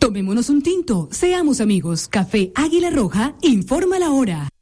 Tomémonos un tinto, seamos amigos. Café Águila Roja, informa la hora.